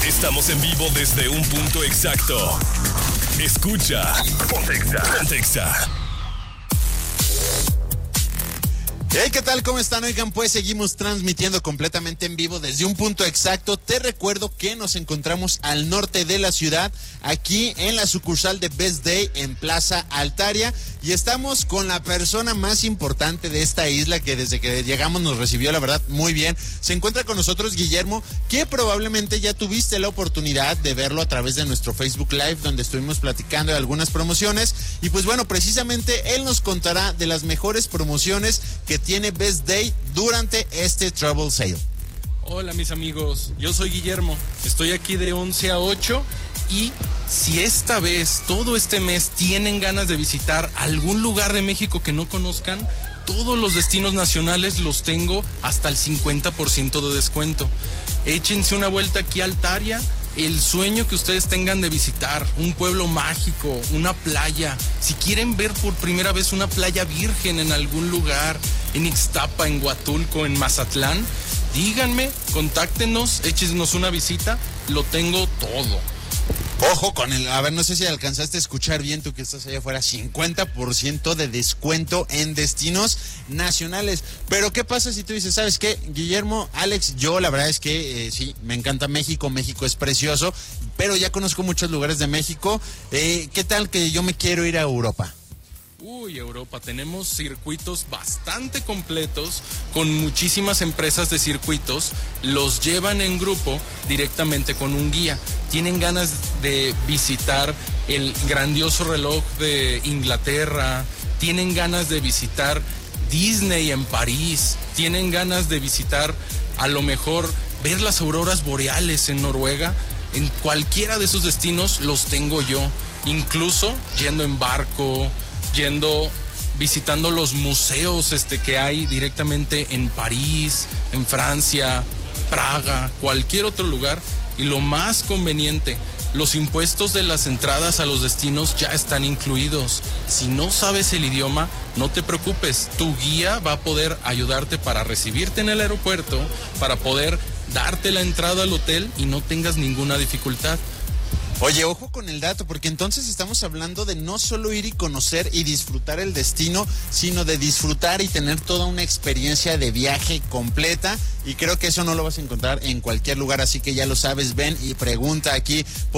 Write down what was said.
Estamos en vivo desde un punto exacto. Escucha Pontexa. Hey, ¿qué tal? ¿Cómo están? Oigan, pues seguimos transmitiendo completamente en vivo desde un punto exacto. Te recuerdo que nos encontramos al norte de la ciudad, aquí en la sucursal de Best Day en Plaza Altaria, y estamos con la persona más importante de esta isla, que desde que llegamos nos recibió, la verdad, muy bien. Se encuentra con nosotros Guillermo, que probablemente ya tuviste la oportunidad de verlo a través de nuestro Facebook Live, donde estuvimos platicando de algunas promociones, y pues bueno, precisamente él nos contará de las mejores promociones que tiene Best Day durante este Travel Sale. Hola mis amigos, yo soy Guillermo, estoy aquí de 11 a 8 y si esta vez, todo este mes, tienen ganas de visitar algún lugar de México que no conozcan, todos los destinos nacionales los tengo hasta el 50% de descuento. Échense una vuelta aquí a Altaria. El sueño que ustedes tengan de visitar, un pueblo mágico, una playa, si quieren ver por primera vez una playa virgen en algún lugar, en Ixtapa, en Huatulco, en Mazatlán, díganme, contáctenos, échenos una visita, lo tengo todo. Ojo con a ver, no sé si alcanzaste a escuchar bien tú que estás allá afuera, 50% de descuento en destinos nacionales. Pero ¿qué pasa si tú dices, sabes qué, Guillermo, Alex, yo la verdad es que sí, me encanta México, México es precioso, pero ya conozco muchos lugares de México, ¿qué tal que yo me quiero ir a Europa? Uy, Europa, tenemos circuitos bastante completos con muchísimas empresas de circuitos, los llevan en grupo directamente con un guía. Tienen ganas de visitar el grandioso reloj de Inglaterra, tienen ganas de visitar Disney en París, tienen ganas de visitar a lo mejor ver las auroras boreales en Noruega. En cualquiera de esos destinos los tengo yo, incluso yendo en barco, visitando los museos que hay directamente en París, en Francia, Praga, cualquier otro lugar. Y lo más conveniente, los impuestos de las entradas a los destinos ya están incluidos. Si no sabes el idioma, no te preocupes, tu guía va a poder ayudarte para recibirte en el aeropuerto, para poder darte la entrada al hotel y no tengas ninguna dificultad. Oye, ojo con el dato, porque entonces estamos hablando de no solo ir y conocer y disfrutar el destino, sino de disfrutar y tener toda una experiencia de viaje completa, y creo que eso no lo vas a encontrar en cualquier lugar, así que ya lo sabes, ven y pregunta aquí por